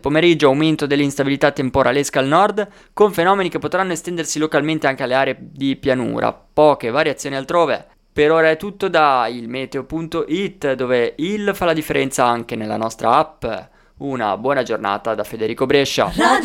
pomeriggio aumento dell'instabilità temporalesca al nord, con fenomeni che potranno estendersi localmente anche alle aree di pianura. Poche variazioni altrove. Per ora è tutto da ilmeteo.it, dove il fa la differenza anche nella nostra app. Una buona giornata da Federico Brescia.